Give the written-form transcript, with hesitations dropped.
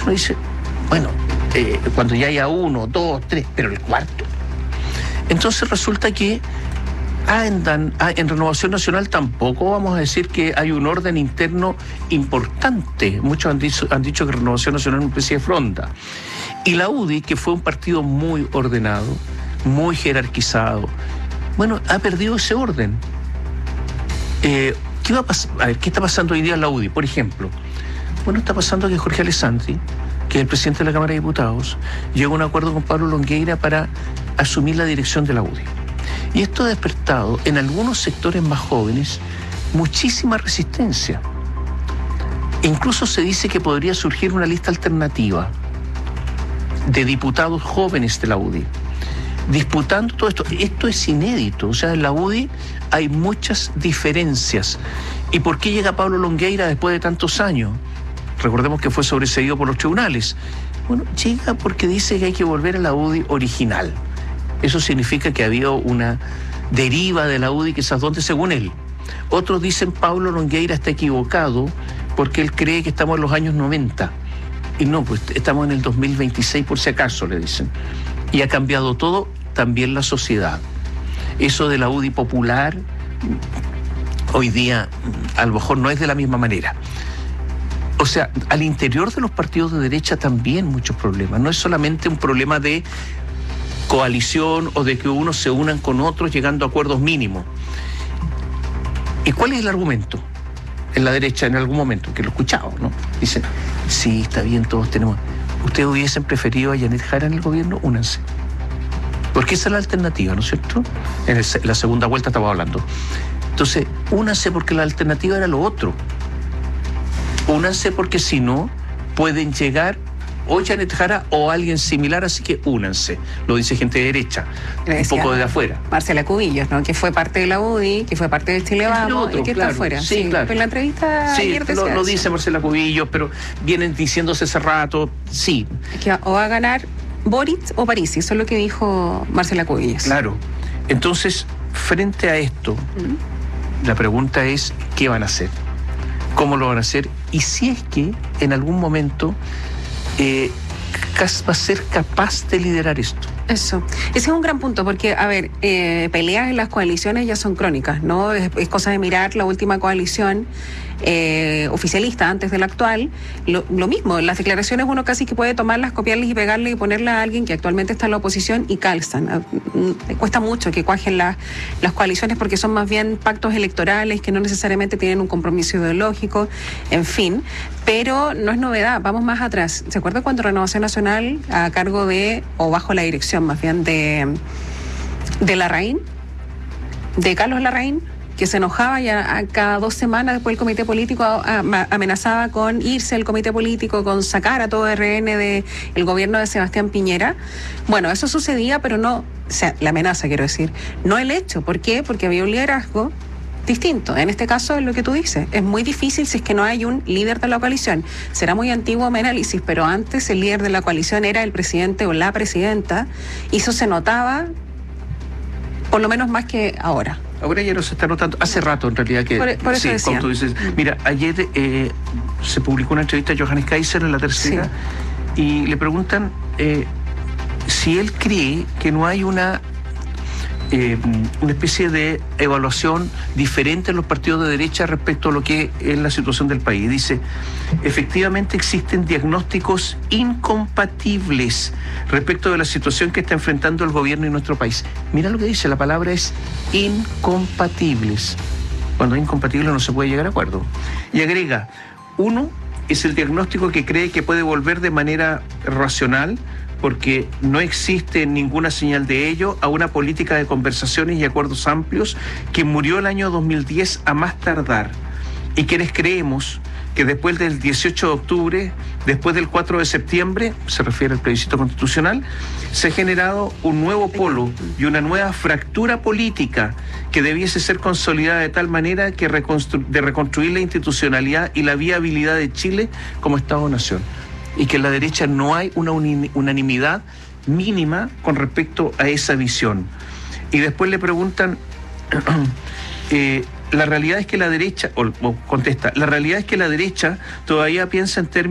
Uno dice, bueno, cuando ya haya 1, 2, 3, pero el cuarto. Entonces resulta que en Renovación Nacional tampoco vamos a decir que hay un orden interno importante. Muchos han dicho que Renovación Nacional es una especie de fronda. Y la UDI, que fue un partido muy ordenado, muy jerarquizado, bueno, ha perdido ese orden. ¿Qué va a pasar? A ver, ¿qué está pasando hoy día en la UDI? Por ejemplo, bueno, está pasando que Jorge Alessandri, que es el presidente de la Cámara de Diputados, llegó a un acuerdo con Pablo Longueira para asumir la dirección de la UDI. Y esto ha despertado en algunos sectores más jóvenes muchísima resistencia. Incluso se dice que podría surgir una lista alternativa de diputados jóvenes de la UDI, disputando todo esto. Esto es inédito. O sea, en la UDI hay muchas diferencias. ¿Y por qué llega Pablo Longueira después de tantos años? Recordemos que fue sobreseído por los tribunales. Bueno, llega porque dice que hay que volver a la UDI original. Eso significa que había una deriva de la UDI, quizás donde, según él. Otros dicen Pablo Longueira está equivocado porque él cree que estamos en los años 90. Y no, pues estamos en el 2026 por si acaso, le dicen. Y ha cambiado todo, también la sociedad. Eso de la UDI popular, hoy día a lo mejor no es de la misma manera. O sea, al interior de los partidos de derecha también muchos problemas. No es solamente un problema de coalición o de que unos se unan con otros llegando a acuerdos mínimos. ¿Y cuál es el argumento en la derecha en algún momento? Que lo he escuchado, ¿no? Dicen, sí, está bien, todos tenemos... ¿Ustedes hubiesen preferido a Janet Jara en el gobierno? Únanse. Porque esa es la alternativa, ¿no es cierto? En la segunda vuelta estaba hablando. Entonces, únanse porque la alternativa era lo otro. Únanse porque si no, pueden llegar o Janet Jara o alguien similar, así que únanse. Lo dice gente de derecha, un poco de afuera. Marcela Cubillos, ¿no? Que fue parte de la UDI, que fue parte de Chile Vamos, y que claro, está afuera. Sí, claro. Pero en la entrevista ayer decía lo dice Marcela Cubillos, pero vienen diciéndose hace rato, sí. Es que o va a ganar Boric o Parisi, eso es lo que dijo Marcela Cubillos. Claro. Entonces, frente a esto, la pregunta es, ¿qué van a hacer? ¿Cómo lo van a hacer? Y si es que en algún momento va a ser capaz de liderar esto. Eso. Ese es un gran punto, porque, a ver, peleas en las coaliciones ya son crónicas, ¿no? Es cosa de mirar la última coalición oficialista antes de la actual. Lo mismo, las declaraciones uno casi que puede tomarlas, copiarlas y pegarle y ponerlas a alguien que actualmente está en la oposición y calzan. Cuesta mucho que cuajen las coaliciones porque son más bien pactos electorales que no necesariamente tienen un compromiso ideológico, en fin. Pero no es novedad, vamos más atrás. ¿Se acuerda cuando Renovación Nacional, a cargo de, o bajo la dirección más bien de Larraín, de Carlos Larraín, que se enojaba ya cada 2 semanas después el comité político amenazaba con irse al comité político, con sacar a todo RN del gobierno de Sebastián Piñera? Bueno, eso sucedía, pero no, o sea, la amenaza quiero decir, no el hecho. ¿Por qué? Porque había un liderazgo distinto. En este caso es lo que tú dices, es muy difícil si es que no hay un líder de la coalición. Será muy antiguo mi análisis, pero antes el líder de la coalición era el presidente o la presidenta, y eso se notaba por lo menos más que ahora. Ahora ya no se está notando, hace rato en realidad que... Por eso sí, decía. como tú dices. Mira, ayer se publicó una entrevista a Johannes Kaiser en La Tercera, sí, y le preguntan si él cree que no hay una especie de evaluación diferente en los partidos de derecha respecto a lo que es la situación del país. Dice, efectivamente existen diagnósticos incompatibles respecto de la situación que está enfrentando el gobierno y nuestro país. Mira lo que dice, la palabra es incompatibles. Cuando es incompatible no se puede llegar a acuerdo. Y agrega, uno es el diagnóstico que cree que puede volver de manera racional, porque no existe ninguna señal de ello, a una política de conversaciones y acuerdos amplios que murió el año 2010 a más tardar. Y quienes creemos que después del 18 de octubre, después del 4 de septiembre, se refiere al plebiscito constitucional, se ha generado un nuevo polo y una nueva fractura política que debiese ser consolidada de tal manera que de reconstruir la institucionalidad y la viabilidad de Chile como Estado-nación. Y que en la derecha no hay una unanimidad mínima con respecto a esa visión. Y después le preguntan, la realidad es que la derecha, o contesta, la realidad es que la derecha todavía piensa en términos